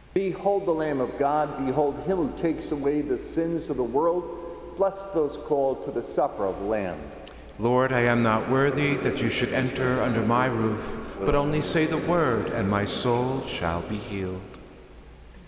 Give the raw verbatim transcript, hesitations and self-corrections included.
Behold the Lamb of God, behold him who takes away the sins of the world. Bless those called to the supper of the Lamb. Lord, I am not worthy that you should enter under my roof, but only say the word, and my soul shall be healed.